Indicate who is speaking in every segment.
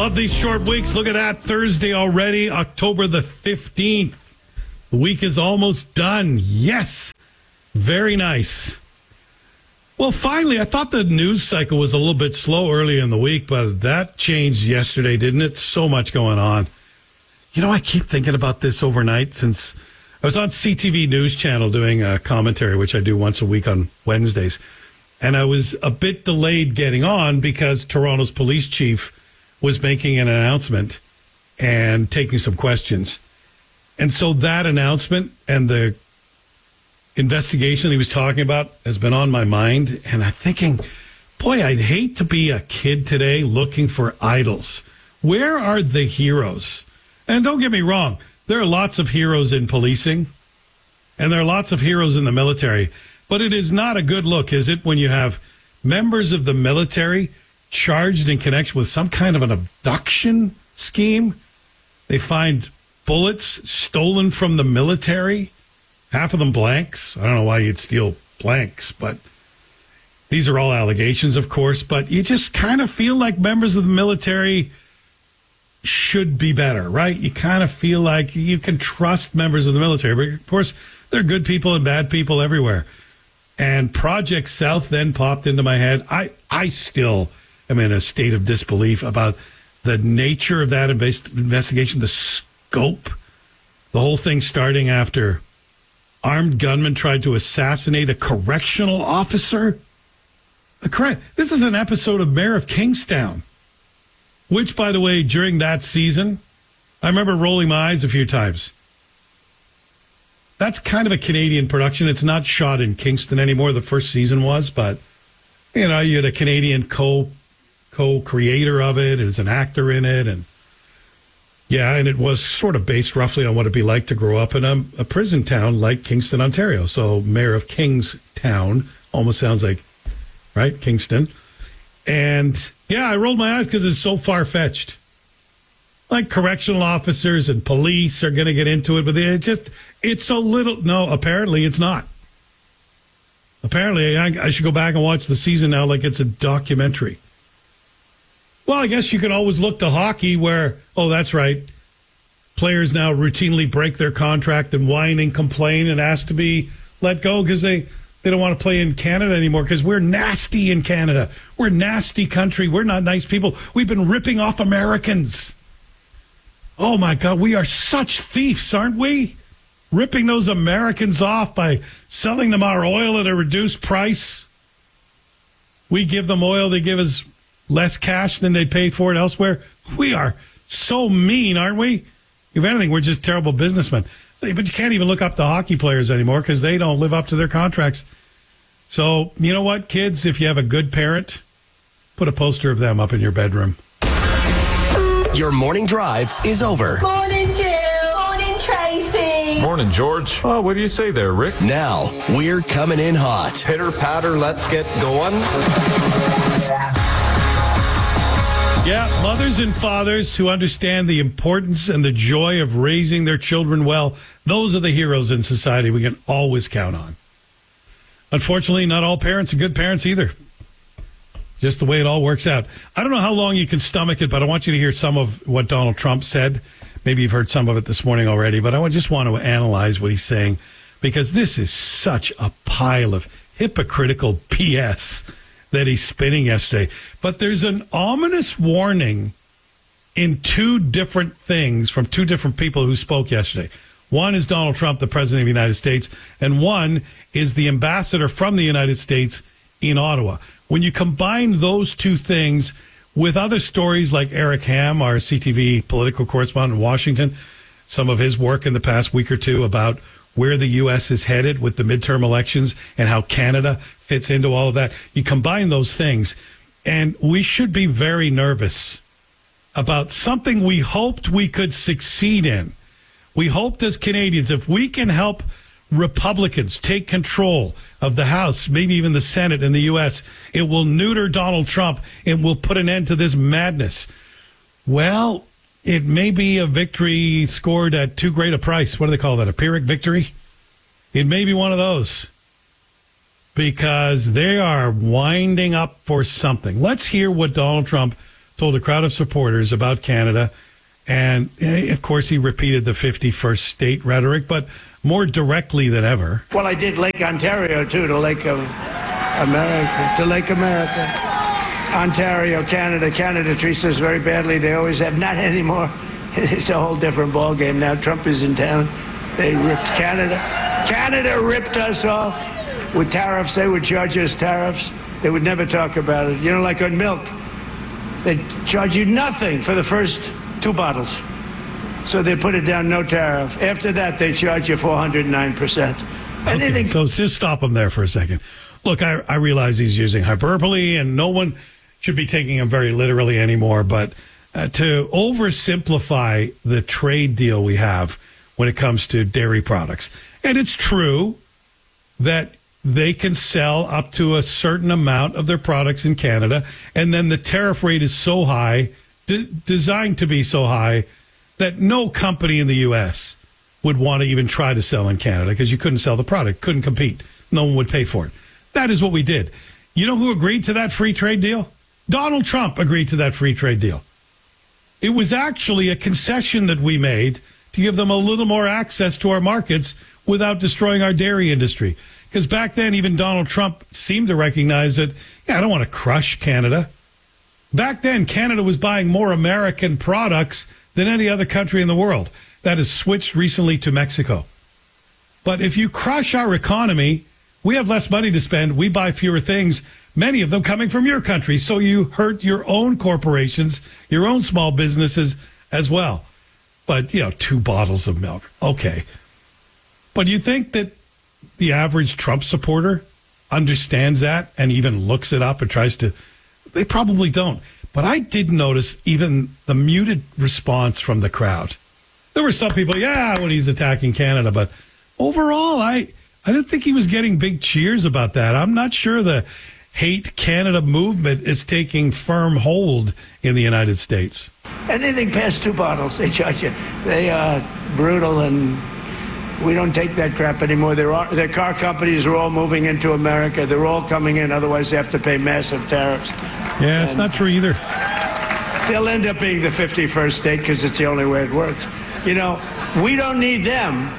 Speaker 1: Love these short weeks. Look at that. Thursday already, October the 15th. The week is almost done. Yes. Very nice. Well, finally, I thought the news cycle was a little bit slow early in the week, but that changed yesterday, didn't it? So much going on. You know, I keep thinking about this overnight since I was on CTV News Channel doing a commentary, which I do once a week on Wednesdays. And I was a bit delayed getting on because Toronto's police chief was making an announcement and taking some questions. And so that announcement and the investigation he was talking about has been on my mind. And I'm thinking, boy, I'd hate to be a kid today looking for idols. Where are the heroes? And don't get me wrong, there are lots of heroes in policing, and there are lots of heroes in the military. But it is not a good look, is it, when you have members of the military charged in connection with some kind of an abduction scheme? They find bullets stolen from the military, half of them blanks. I don't know why you'd steal blanks, but these are all allegations, of course. But you just kind of feel like members of the military should be better, right? You kind of feel like you can trust members of the military. But, of course, there are good people and bad people everywhere. And Project South then popped into my head. I still am in a state of disbelief about the nature of that investigation, the scope, the whole thing starting after armed gunmen tried to assassinate a correctional officer. This is an episode of Mayor of Kingstown, which, by the way, during that season, I remember rolling my eyes a few times. That's kind of a Canadian production. It's not shot in Kingston anymore. The first season was, but, you know, you had a Canadian co-creator of it as an actor in it. And yeah, and it was sort of based roughly on what it'd be like to grow up in a prison town like Kingston, Ontario. So Mayor of Kingstown almost sounds like, right, Kingston. And yeah, I rolled my eyes because it's so far-fetched. Like correctional officers and police are going to get into it, but it's a little, no, apparently it's not. Apparently, I should go back and watch the season now like it's a documentary. Well, I guess you can always look to hockey where, oh, that's right, players now routinely break their contract and whine and complain and ask to be let go because they don't want to play in Canada anymore because we're nasty in Canada. We're a nasty country. We're not nice people. We've been ripping off Americans. Oh, my God, we are such thieves, aren't we? Ripping those Americans off by selling them our oil at a reduced price. We give them oil, they give us less cash than they pay for it elsewhere. We are so mean, aren't we? If anything, we're just terrible businessmen. But you can't even look up the hockey players anymore because they don't live up to their contracts. So, you know what, kids? If you have a good parent, put a poster of them up in your bedroom.
Speaker 2: Your morning drive is over.
Speaker 3: Morning, Jill. Morning, Tracy.
Speaker 4: Morning, George. Oh, what do you say there, Rick?
Speaker 2: Now, we're coming in hot.
Speaker 4: Pitter patter, let's get going.
Speaker 1: Yeah, mothers and fathers who understand the importance and the joy of raising their children well, those are the heroes in society we can always count on. Unfortunately, not all parents are good parents either. Just the way it all works out. I don't know how long you can stomach it, but I want you to hear some of what Donald Trump said. Maybe you've heard some of it this morning already, but I just want to analyze what he's saying because this is such a pile of hypocritical BS that he's spinning yesterday. But there's an ominous warning in two different things from two different people who spoke yesterday. One is Donald Trump, the president of the United States, and one is the ambassador from the United States in Ottawa. When you combine those two things with other stories like Eric Ham, our CTV political correspondent in Washington, some of his work in the past week or two about where the U.S. is headed with the midterm elections and how Canada fits into all of that, you combine those things, and we should be very nervous about something we hoped we could succeed in. We hoped as Canadians, if we can help Republicans take control of the House, maybe even the Senate in the U.S., it will neuter Donald Trump and will put an end to this madness. Well, it may be a victory scored at too great a price. What do they call that? A Pyrrhic victory? It may be one of those because they are winding up for something. Let's hear what Donald Trump told a crowd of supporters about Canada. And, of course, he repeated the 51st state rhetoric, but more directly than ever.
Speaker 5: Well, I did Lake Ontario, too, to Lake of America, to Lake America. Ontario, Canada. Canada treats us very badly. They always have. Not anymore. It's a whole different ballgame now. Trump is in town. They ripped Canada. Canada ripped us off with tariffs. They would charge us tariffs. They would never talk about it. You know, like on milk. They'd charge you nothing for the first 2 bottles. So they put it down, no tariff. After that, they charge you 409%.
Speaker 1: Okay, so just stop him there for a second. Look, I realize he's using hyperbole, and no one should be taking him very literally anymore, but to oversimplify the trade deal we have when it comes to dairy products. And it's true that they can sell up to a certain amount of their products in Canada, and then the tariff rate is so high, designed to be so high, that no company in the U.S. would want to even try to sell in Canada because you couldn't sell the product, couldn't compete. No one would pay for it. That is what we did. You know who agreed to that free trade deal? Donald Trump agreed to that free trade deal. It was actually a concession that we made to give them a little more access to our markets without destroying our dairy industry. Because back then, even Donald Trump seemed to recognize that, I don't want to crush Canada. Back then, Canada was buying more American products than any other country in the world. That has switched recently to Mexico. But if you crush our economy, we have less money to spend. We buy fewer things, many of them coming from your country. So you hurt your own corporations, your own small businesses as well. But, 2 bottles of milk. Okay. But you think that the average Trump supporter understands that and even looks it up and tries to? They probably don't. But I did notice even the muted response from the crowd. There were some people, when he's attacking Canada. But overall, I didn't think he was getting big cheers about that. I'm not sure the hate Canada movement is taking firm hold in the United States.
Speaker 5: Anything past 2 bottles, they charge you. They are brutal, and we don't take that crap anymore. Their car companies are all moving into America. They're all coming in. Otherwise, they have to pay massive tariffs.
Speaker 1: Yeah, it's not true either.
Speaker 5: They'll end up being the 51st state because it's the only way it works. We don't need them,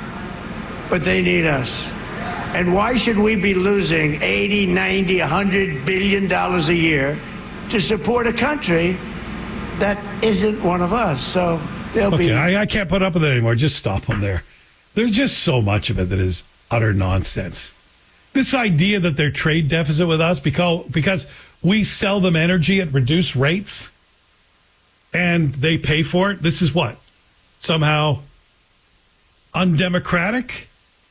Speaker 5: but they need us. And why should we be losing 80, 90, $100 billion a year to support a country that isn't one of us? So they'll be...
Speaker 1: I can't put up with it anymore. Just stop them there. There's just so much of it that is utter nonsense. This idea that they're trade deficit with us because we sell them energy at reduced rates and they pay for it. This is what? Somehow undemocratic?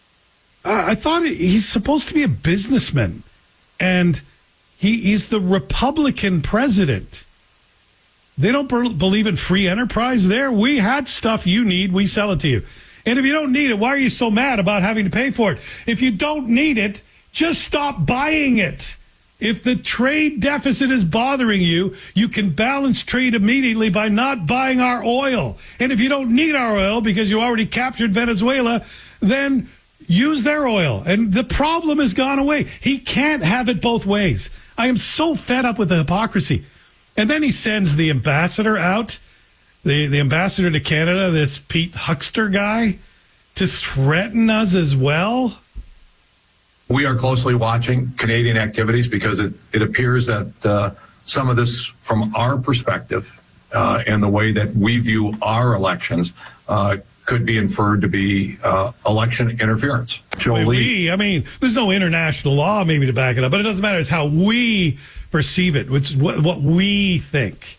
Speaker 1: I thought he's supposed to be a businessman, and he's the Republican president. They don't believe in free enterprise there. We had stuff you need. We sell it to you. And if you don't need it, why are you so mad about having to pay for it? If you don't need it, just stop buying it. If the trade deficit is bothering you, you can balance trade immediately by not buying our oil. And if you don't need our oil because you already captured Venezuela, then use their oil. And the problem has gone away. He can't have it both ways. I am so fed up with the hypocrisy. And then he sends the ambassador out, the ambassador to Canada, this Pete Huckster guy, to threaten us as well.
Speaker 6: We are closely watching Canadian activities because it appears that some of this, from our perspective and the way that we view our elections, could be inferred to be election interference.
Speaker 1: I mean, there's no international law maybe to back it up, but it doesn't matter. It's how we perceive it. It's what we think.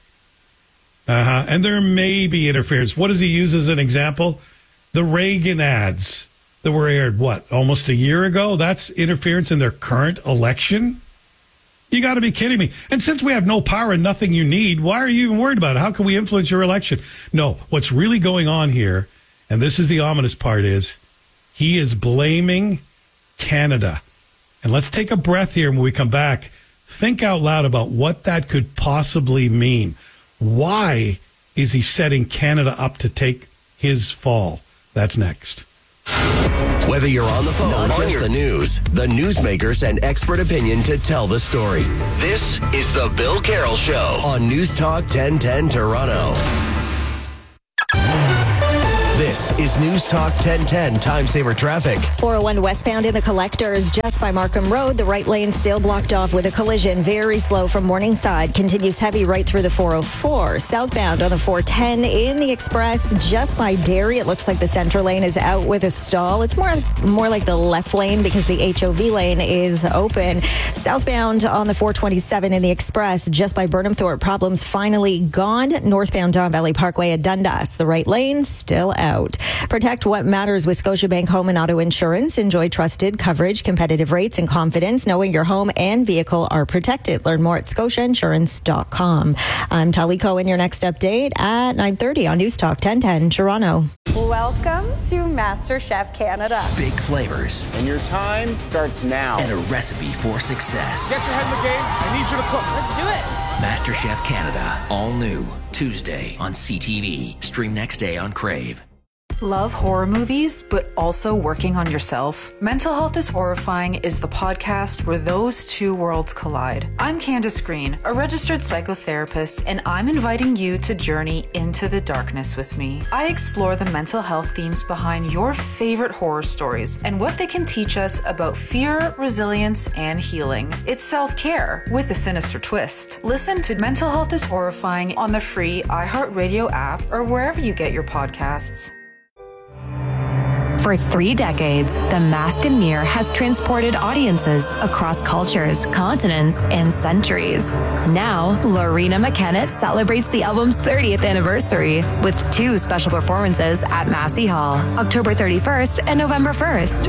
Speaker 1: And there may be interference. What does he use as an example? The Reagan ads that were aired, almost a year ago? That's interference in their current election? You got to be kidding me. And since we have no power and nothing you need, why are you even worried about it? How can we influence your election? No, what's really going on here, and this is the ominous part, is he is blaming Canada. And let's take a breath here when we come back. Think out loud about what that could possibly mean. Why is he setting Canada up to take his fall? That's next.
Speaker 2: Whether you're on the phone, not just the news, the newsmakers send expert opinion to tell the story. This is the Bill Carroll Show on News Talk 1010 Toronto. This is News Talk 1010 Time Saver Traffic.
Speaker 7: 401 westbound in the Collectors just by Markham Road. The right lane still blocked off with a collision. Very slow from Morningside. Continues heavy right through the 404. Southbound on the 410 in the Express just by Derry. It looks like the center lane is out with a stall. It's more like the left lane because the HOV lane is open. Southbound on the 427 in the Express just by Burnham Thorpe. Problems finally gone. Northbound Don Valley Parkway at Dundas. The right lane still out. Protect what matters with Scotiabank Home and Auto Insurance. Enjoy trusted coverage, competitive rates, and confidence knowing your home and vehicle are protected. Learn more at scotiainsurance.com. I'm Tali Cohen. Your next update at 9:30 on News Talk 1010 Toronto.
Speaker 8: Welcome to MasterChef Canada.
Speaker 2: Big flavors.
Speaker 9: And your time starts now.
Speaker 2: And a recipe for success.
Speaker 9: Get your head in the game. I need you to cook.
Speaker 8: Let's do it.
Speaker 2: MasterChef Canada. All new. Tuesday on CTV. Stream next day on Crave.
Speaker 10: Love horror movies, but also working on yourself? Mental Health is Horrifying is the podcast where those two worlds collide. I'm Candace Green, a registered psychotherapist, and I'm inviting you to journey into the darkness with me. I explore the mental health themes behind your favorite horror stories and what they can teach us about fear, resilience, and healing. It's self-care with a sinister twist. Listen to Mental Health is Horrifying on the free iHeartRadio app or wherever you get your podcasts.
Speaker 11: For 3 decades, The Mask and Mirror has transported audiences across cultures, continents, and centuries. Now, Lorena McKennett celebrates the album's 30th anniversary with 2 special performances at Massey Hall, October 31st and November 1st.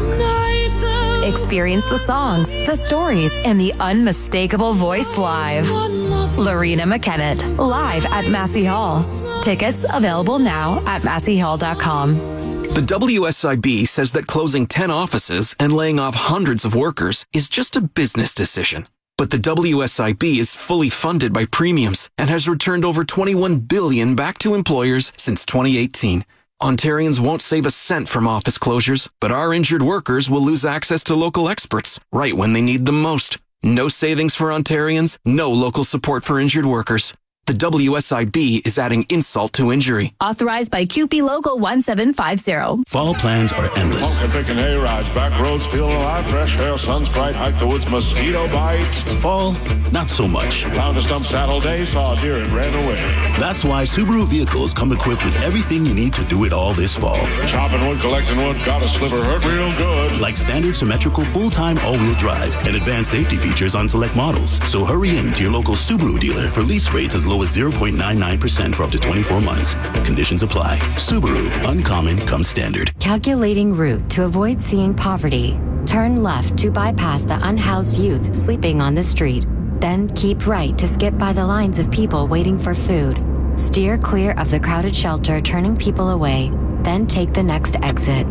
Speaker 11: Experience the songs, the stories, and the unmistakable voice live. Lorena McKennett, live at Massey Hall. Tickets available now at masseyhall.com.
Speaker 12: The WSIB says that closing 10 offices and laying off hundreds of workers is just a business decision. But the WSIB is fully funded by premiums and has returned over $21 billion back to employers since 2018. Ontarians won't save a cent from office closures, but our injured workers will lose access to local experts right when they need them most. No savings for Ontarians, no local support for injured workers. The WSIB is adding insult to injury.
Speaker 11: Authorized by QP Local 1750.
Speaker 13: Fall plans are endless.
Speaker 14: Pumpkin picking hay rides, back roads feeling alive, fresh air, sun's bright, hike the woods, mosquito bites.
Speaker 13: Fall, not so much.
Speaker 14: Found a stump saddle day, saw a deer and ran away.
Speaker 13: That's why Subaru vehicles come equipped with everything you need to do it all this fall.
Speaker 14: Chopping wood, collecting wood, got a sliver, hurt real good.
Speaker 13: Like standard symmetrical full-time all-wheel drive and advanced safety features on select models. So hurry in to your local Subaru dealer for lease rates as low as 0.99% for up to 24 months. Conditions apply. Subaru. Uncommon comes standard.
Speaker 15: Calculating route to avoid seeing poverty. Turn left to bypass the unhoused youth sleeping on the street. Then keep right to skip by the lines of people waiting for food. Steer clear of the crowded shelter turning people away. Then take the next exit.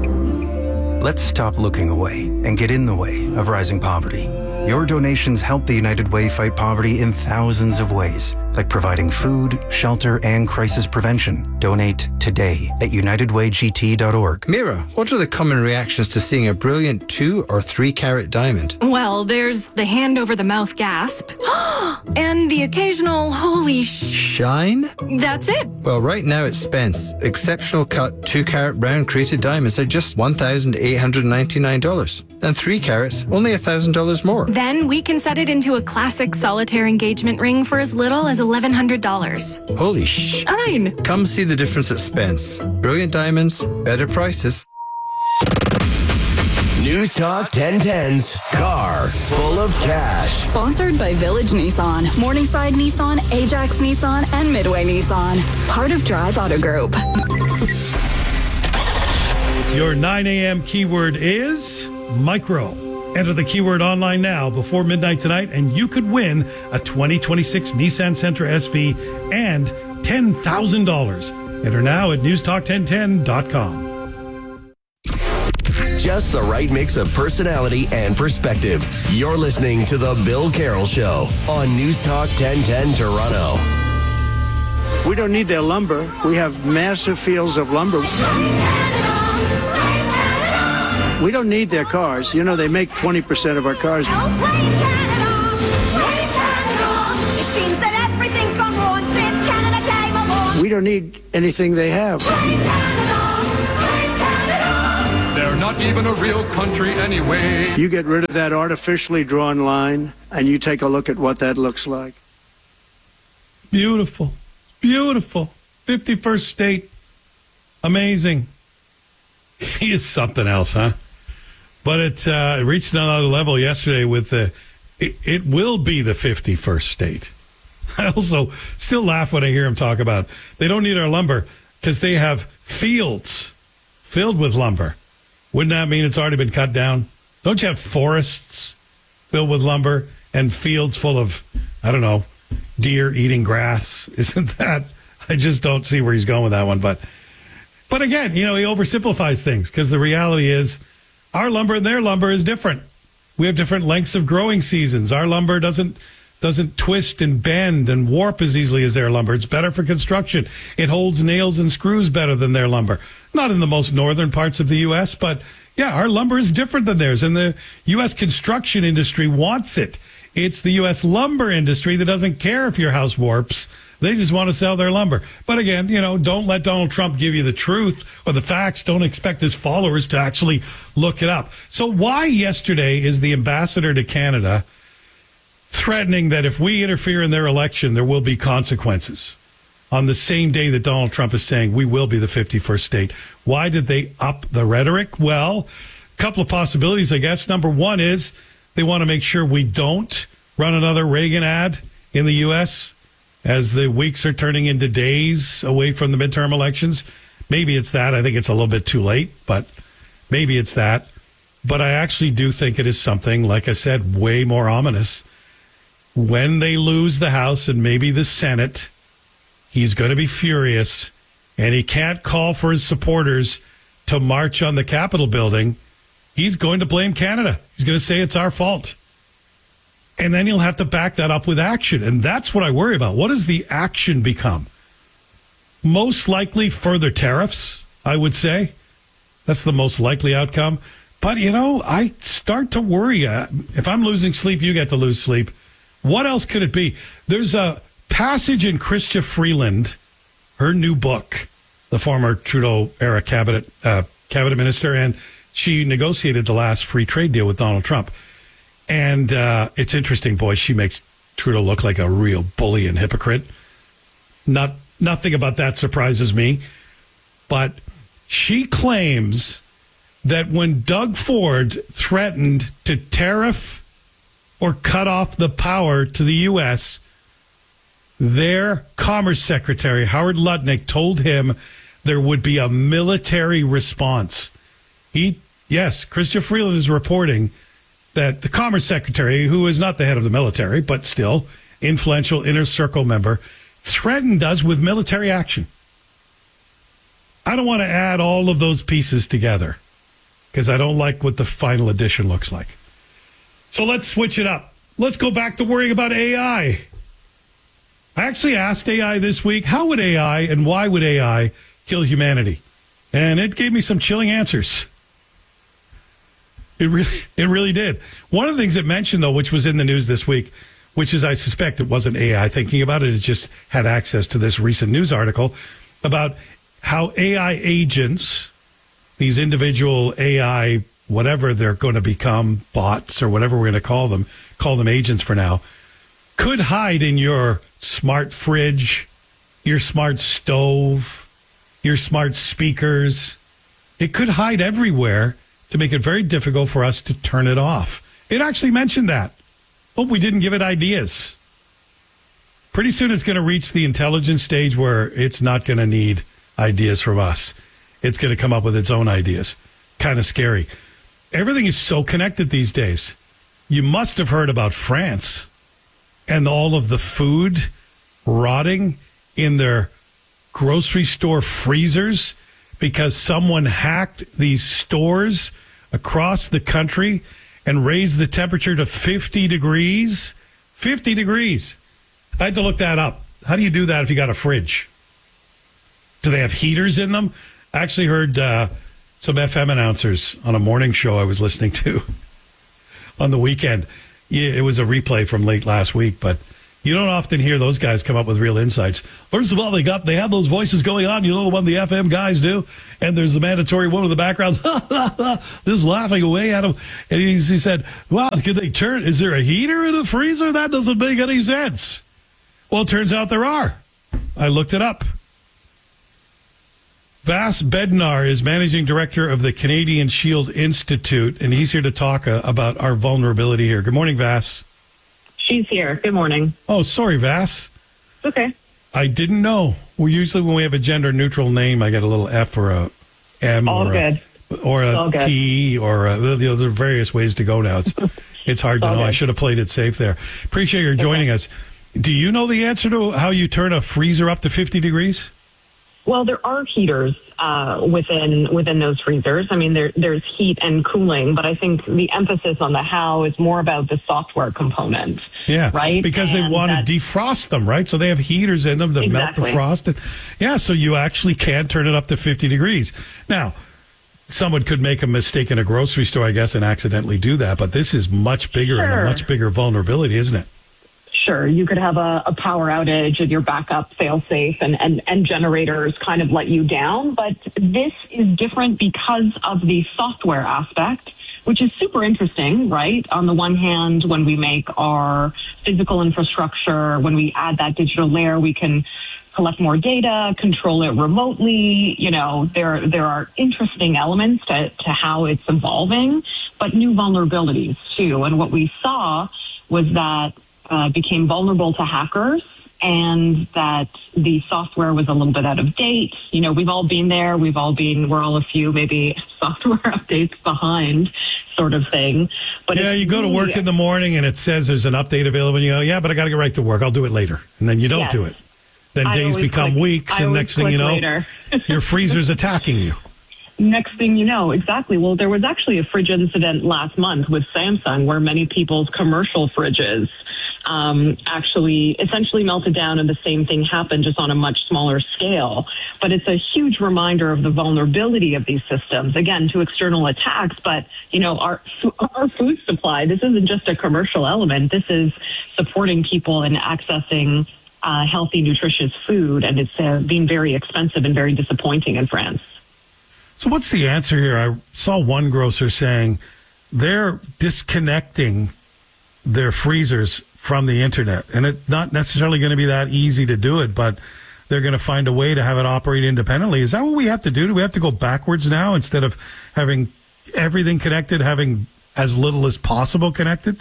Speaker 16: Let's stop looking away and get in the way of rising poverty. Your donations help the United Way fight poverty in thousands of ways, like providing food, shelter, and crisis prevention. Donate today at unitedwaygt.org.
Speaker 17: Mira, what are the common reactions to seeing a brilliant 2 or 3 carat diamond?
Speaker 18: Well, there's the hand over the mouth gasp and the occasional holy
Speaker 17: shine.
Speaker 18: That's it.
Speaker 17: Well, right now at Spence, exceptional cut 2 carat round crated diamonds are just $1,899. And 3 carats, only $1,000 more.
Speaker 18: Then we can set it into a classic solitaire engagement ring for as little as $1,100.
Speaker 17: Holy shine! Come see the difference at Spence. Brilliant diamonds, better prices.
Speaker 2: News Talk 1010's Car Full of Cash.
Speaker 19: Sponsored by Village Nissan, Morningside Nissan, Ajax Nissan, and Midway Nissan. Part of Drive Auto Group.
Speaker 1: Your 9 a.m. keyword is micro. Enter the keyword online now before midnight tonight, and you could win a 2026 Nissan Sentra SV and $10,000. Enter now at newstalk1010.com.
Speaker 2: Just the right mix of personality and perspective. You're listening to The Bill Carroll Show on News Talk 1010 Toronto.
Speaker 5: We don't need their lumber. We have massive fields of lumber. We don't need their cars. You know, they make 20% of our cars.
Speaker 3: Don't blame Canada. Blame Canada. It seems that everything's gone wrong since Canada came along.
Speaker 5: We don't need anything they have.
Speaker 3: Blame Canada. Blame Canada.
Speaker 20: They're not even a real country anyway.
Speaker 5: You get rid of that artificially drawn line, and you take a look at what that looks like.
Speaker 1: Beautiful. It's beautiful. 51st state. Amazing. He is something else, huh? But it reached another level yesterday with it will be the 51st state. I also still laugh when I hear him talk about they don't need our lumber because they have fields filled with lumber. Wouldn't that mean it's already been cut down? Don't you have forests filled with lumber and fields full of, I don't know, deer eating grass? Isn't that? I just don't see where he's going with that one. But again, you know, he oversimplifies things because the reality is our lumber and their lumber is different. We have different lengths of growing seasons. Our lumber doesn't twist and bend and warp as easily as their lumber. It's better for construction. It holds nails and screws better than their lumber. Not in the most northern parts of the U.S., but yeah, our lumber is different than theirs. And the U.S. construction industry wants it. It's the U.S. lumber industry that doesn't care if your house warps. They just want to sell their lumber. But again, you know, don't let Donald Trump give you the truth or the facts. Don't expect his followers to actually look it up. So why yesterday is the ambassador to Canada threatening that if we interfere in their election, there will be consequences on the same day that Donald Trump is saying we will be the 51st state? Why did they up the rhetoric? Well, a couple of possibilities, I guess. Number one is they want to make sure we don't run another Reagan ad in the U.S. as the weeks are turning into days away from the midterm elections. Maybe it's that. I think it's a little bit too late, but maybe it's that. But I actually do think it is something, like I said, way more ominous. When they lose the House and maybe the Senate, he's going to be furious, and he can't call for his supporters to march on the Capitol building. He's going to blame Canada. He's going to say it's our fault. And then he'll have to back that up with action. And that's what I worry about. What does the action become? Most likely further tariffs, I would say. That's the most likely outcome. But, you know, I start to worry. If I'm losing sleep, you get to lose sleep. What else could it be? There's a passage in Chrystia Freeland, her new book, the former Trudeau-era cabinet minister, and she negotiated the last free trade deal with Donald Trump. And it's interesting, boy, she makes Trudeau look like a real bully and hypocrite. Nothing about that surprises me. But she claims that when Doug Ford threatened to tariff or cut off the power to the U.S., their Commerce Secretary, Howard Lutnick, told him there would be a military response. Yes, Chrystia Freeland is reporting that the Commerce Secretary, who is not the head of the military, but still influential inner circle member, threatened us with military action. I don't want to add all of those pieces together because I don't like what the final edition looks like. So let's switch it up. Let's go back to worrying about AI. I actually asked AI this week, how would AI and why would AI kill humanity? And it gave me some chilling answers. It really did. One of the things it mentioned, though, which was in the news this week, which is, I suspect it wasn't AI thinking about it, it just had access to this recent news article about how AI agents, these individual AI, whatever they're going to become, bots or whatever we're going to call them agents for now, could hide in your smart fridge, your smart stove, your smart speakers. It could hide everywhere to make it very difficult for us to turn it off. It actually mentioned that. Hope we didn't give it ideas. Pretty soon it's going to reach the intelligence stage where it's not going to need ideas from us. It's going to come up with its own ideas. Kind of scary. Everything is so connected these days. You must have heard about France and all of the food rotting in their grocery store freezers because someone hacked these stores across the country and raised the temperature to 50 degrees. 50 degrees. I had to look that up. How do you do that if you got a fridge? Do they have heaters in them? I actually heard some FM announcers on a morning show I was listening to on the weekend. Yeah, it was a replay from late last week, but you don't often hear those guys come up with real insights. First of all, they have those voices going on. You know the one the FM guys do? And there's a mandatory one in the background just laughing away at him. And he said, wow, could they turn? Is there a heater in a freezer? That doesn't make any sense. Well, it turns out there are. I looked it up. Vas Bednar is managing director of the Canadian Shield Institute, and he's here to talk about our vulnerability here. Good morning, Vas.
Speaker 21: She's here. Good morning.
Speaker 1: Oh, sorry, Vas.
Speaker 21: It's okay.
Speaker 1: I didn't know. Well, usually when we have a gender-neutral name, I get a little F or a M
Speaker 21: all
Speaker 1: or
Speaker 21: good.
Speaker 1: A T or there are various ways to go now. It's hard to know. Good. I should have played it safe there. Appreciate your joining us. Do you know the answer to how you turn a freezer up to 50 degrees?
Speaker 21: Well, there are heaters within those freezers. I mean, there's heat and cooling, but I think the emphasis on the how is more about the software component.
Speaker 1: Yeah,
Speaker 21: right.
Speaker 1: Because they want to defrost them, right? So they have heaters in them to melt the frost. Yeah, so you actually can turn it up to 50 degrees. Now, someone could make a mistake in a grocery store, I guess, and accidentally do that. But this is much bigger and a much bigger vulnerability, isn't it?
Speaker 21: Sure, you could have a power outage and your backup fail-safe and generators kind of let you down. But this is different because of the software aspect, which is super interesting, right? On the one hand, when we make our physical infrastructure, when we add that digital layer, we can collect more data, control it remotely. You know, there are interesting elements to how it's evolving, but new vulnerabilities too. And what we saw was that became vulnerable to hackers and that the software was a little bit out of date. You know, we've all been there. We're all a few maybe software updates behind sort of thing. But
Speaker 1: yeah, you go to work in the morning and it says there's an update available and you go, yeah, but I got to get right to work. I'll do it later. And then you don't do it. Then days become weeks and next thing you know, your freezer's attacking you.
Speaker 21: Next thing you know, exactly. Well, there was actually a fridge incident last month with Samsung where many people's commercial fridges actually essentially melted down, and the same thing happened just on a much smaller scale. But it's a huge reminder of the vulnerability of these systems, again, to external attacks. But, you know, our food supply, this isn't just a commercial element. This is supporting people in accessing healthy, nutritious food, and it's been very expensive and very disappointing in France.
Speaker 1: So what's the answer here? I saw one grocer saying they're disconnecting their freezers from the internet. And it's not necessarily going to be that easy to do it, but they're going to find a way to have it operate independently. Is that what we have to do? Do we have to go backwards now instead of having everything connected, having as little as possible connected?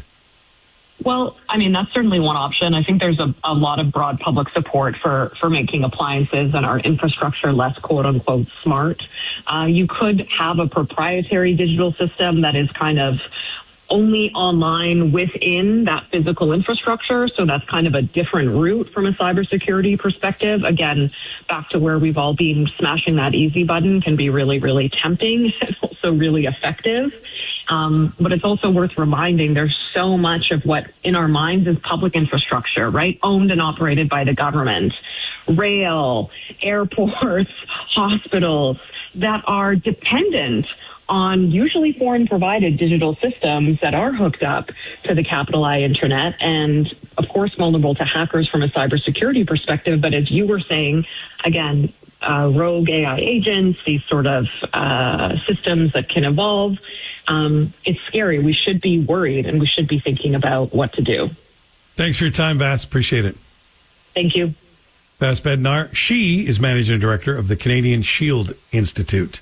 Speaker 21: Well, I mean, that's certainly one option. I think there's a lot of broad public support for making appliances and our infrastructure less quote unquote smart. You could have a proprietary digital system that is kind of only online within that physical infrastructure. So that's kind of a different route from a cybersecurity perspective. Again, back to where we've all been, smashing that easy button can be really, really tempting and also really effective. But it's also worth reminding there's so much of what in our minds is public infrastructure, right? Owned and operated by the government, rail, airports, hospitals that are dependent on usually foreign provided digital systems that are hooked up to the capital I internet and of course vulnerable to hackers from a cybersecurity perspective. But as you were saying, again, rogue AI agents, these sort of systems that can evolve. It's scary. We should be worried and we should be thinking about what to do.
Speaker 1: Thanks for your time, Vas. Appreciate it.
Speaker 21: Thank you.
Speaker 1: Vas Bednar. She is managing director of the Canadian Shield Institute.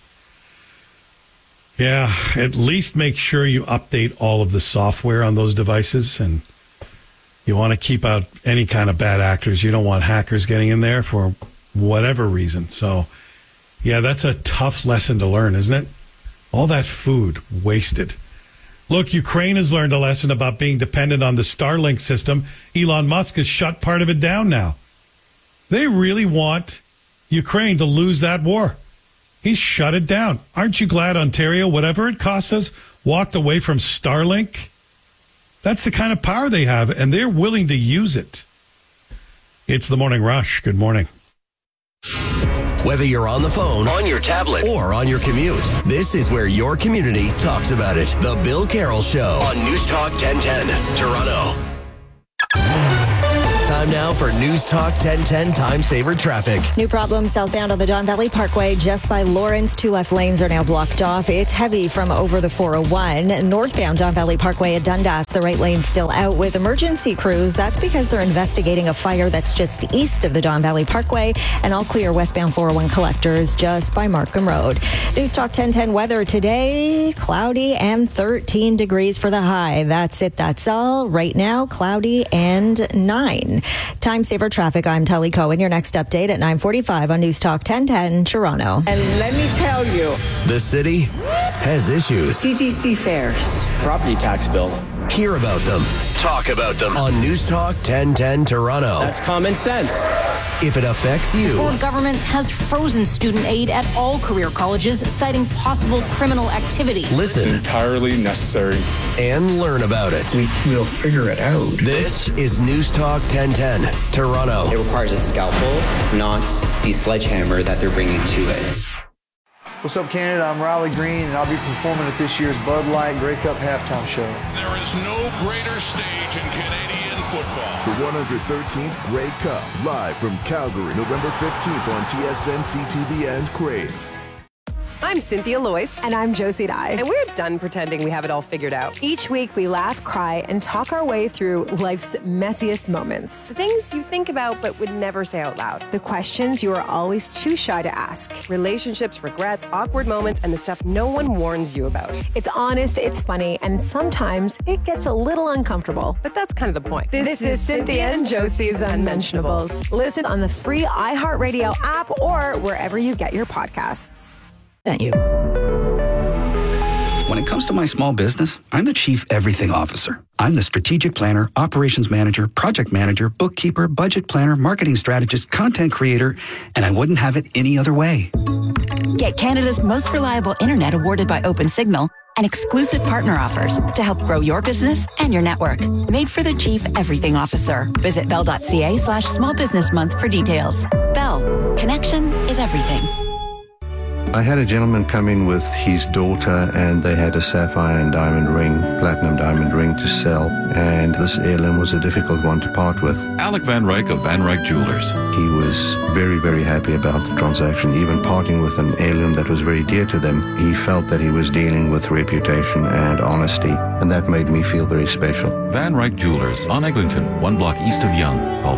Speaker 1: Yeah, at least make sure you update all of the software on those devices, and you want to keep out any kind of bad actors. You don't want hackers getting in there for whatever reason. So, yeah, that's a tough lesson to learn, isn't it? All that food wasted. Look, Ukraine has learned a lesson about being dependent on the Starlink system. Elon Musk has shut part of it down now. They really want Ukraine to lose that war. He's shut it down. Aren't you glad Ontario, whatever it costs us, walked away from Starlink? That's the kind of power they have, and they're willing to use it. It's the Morning Rush. Good morning.
Speaker 2: Whether you're on the phone, on your tablet, or on your commute, this is where your community talks about it. The Bill Carroll Show on News Talk 1010, Toronto. Time now for News Talk 1010 Time Saver Traffic.
Speaker 7: New problem southbound on the Don Valley Parkway just by Lawrence. 2 left lanes are now blocked off. It's heavy from over the 401. Northbound Don Valley Parkway at Dundas. The right lane's still out with emergency crews. That's because they're investigating a fire that's just east of the Don Valley Parkway. And all clear westbound 401 collectors just by Markham Road. News Talk 1010 weather today. Cloudy and 13 degrees for the high. That's it. That's all. Right now, cloudy and 9. Time Saver Traffic, I'm Tully Cohen. Your next update at 9:45 on News Talk 1010 Toronto.
Speaker 4: And let me tell you,
Speaker 2: the city has issues.
Speaker 4: TTC fares.
Speaker 22: Property tax bill.
Speaker 2: Hear about them. Talk about them on News Talk 1010 Toronto.
Speaker 22: That's common sense.
Speaker 2: If it affects you.
Speaker 23: The Ford government has frozen student aid at all career colleges, citing possible criminal activity.
Speaker 2: Listen.
Speaker 22: It's entirely necessary.
Speaker 2: And learn about it.
Speaker 22: We'll figure it out.
Speaker 2: This is News Talk 1010 Toronto.
Speaker 24: It requires a scalpel, not the sledgehammer that they're bringing to it.
Speaker 25: What's up, Canada? I'm Riley Green, and I'll be performing at this year's Bud Light Grey Cup halftime show.
Speaker 14: There is no greater stage in Canadian football.
Speaker 26: The 113th Grey Cup, live from Calgary, November 15th on TSN, CTV, and Crave.
Speaker 27: I'm Cynthia Loyce.
Speaker 28: And I'm Josie Dye.
Speaker 27: And we're done pretending we have it all figured out.
Speaker 28: Each week we laugh, cry, and talk our way through life's messiest moments.
Speaker 27: The things you think about but would never say out loud.
Speaker 28: The questions you are always too shy to ask.
Speaker 27: Relationships, regrets, awkward moments, and the stuff no one warns you about.
Speaker 28: It's honest, it's funny, and sometimes it gets a little uncomfortable.
Speaker 27: But that's kind of the point.
Speaker 28: This is Cynthia and Josie's Unmentionables. Listen on the free iHeartRadio app or wherever you get your podcasts.
Speaker 29: Thank you. When it comes to my small business, I'm the Chief Everything Officer. I'm the strategic planner, operations manager, project manager, bookkeeper, budget planner, marketing strategist, content creator, and I wouldn't have it any other way.
Speaker 30: Get Canada's most reliable internet awarded by OpenSignal and exclusive partner offers to help grow your business and your network. Made for the Chief Everything Officer. Visit bell.ca/small business month for details. Bell. Connection is everything.
Speaker 31: I had a gentleman come in with his daughter and they had a sapphire and diamond ring, platinum diamond ring to sell, and this heirloom was a difficult one to part with.
Speaker 32: Alec Van Ryk of Van Ryk Jewelers.
Speaker 31: He was very, very happy about the transaction, even parting with an heirloom that was very dear to them. He felt that he was dealing with reputation and honesty, and that made me feel very special.
Speaker 32: Van Ryk Jewelers on Eglinton, 1 block east of Yonge. Call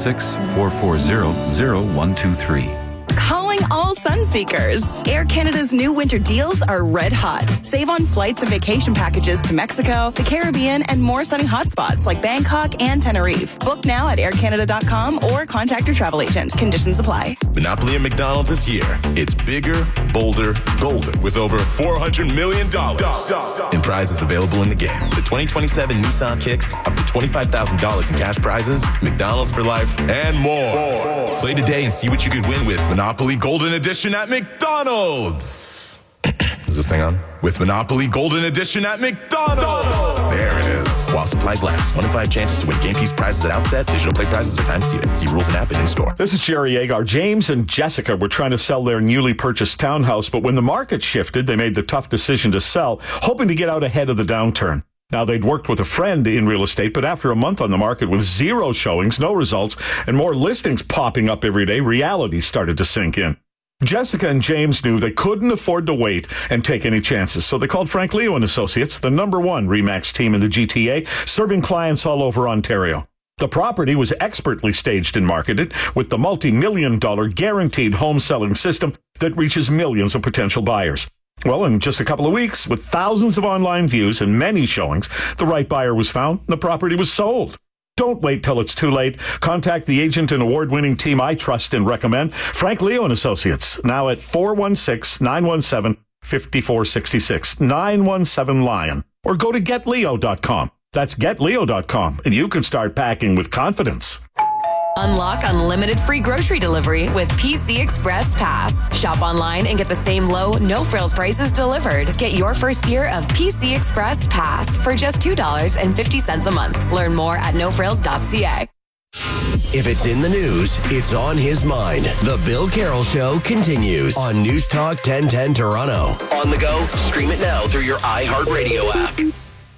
Speaker 32: 416-440-0123.
Speaker 33: Calling all Sunseekers. Air Canada's new winter deals are red hot. Save on flights and vacation packages to Mexico, the Caribbean, and more sunny hotspots like Bangkok and Tenerife. Book now at aircanada.com or contact your travel agent. Conditions apply.
Speaker 14: Monopoly at McDonald's is here. It's bigger, bolder, golden with over $400 million in prizes available in the game. The 2027 Nissan Kicks, up to $25,000 in cash prizes, McDonald's for life, and more. Play today and see what you could win with Monopoly Golden Edition at McDonald's. Is this thing on? With Monopoly Golden Edition at McDonald's. There it is. While supplies last. 1 in 5 chances to win game piece prizes at outset. Digital play prizes are time seated. See rules and app and in store.
Speaker 34: This is Jerry Agar. James and Jessica were trying to sell their newly purchased townhouse, but when the market shifted, they made the tough decision to sell, hoping to get out ahead of the downturn. Now, they'd worked with a friend in real estate, but after a month on the market with 0 showings, no results, and more listings popping up every day, reality started to sink in. Jessica and James knew they couldn't afford to wait and take any chances, so they called Frank Leo and Associates, the #1 RE/MAX team in the GTA, serving clients all over Ontario. The property was expertly staged and marketed with the multi-million-dollar guaranteed home selling system that reaches millions of potential buyers. Well, in just a couple of weeks, with thousands of online views and many showings, the right buyer was found and the property was sold. Don't wait till it's too late. Contact the agent and award-winning team I trust and recommend, Frank Leo and Associates, now at 416-917-5466, 917-LION, or go to getleo.com. That's getleo.com, and you can start packing with confidence.
Speaker 11: Unlock unlimited free grocery delivery with PC Express Pass. Shop online and get the same low, no-frills prices delivered. Get your first year of PC Express Pass for just $2.50 a month. Learn more at nofrills.ca.
Speaker 2: If it's in the news, it's on his mind. The Bill Carroll Show continues on News Talk 1010 Toronto. On the go, stream it now through your iHeartRadio app.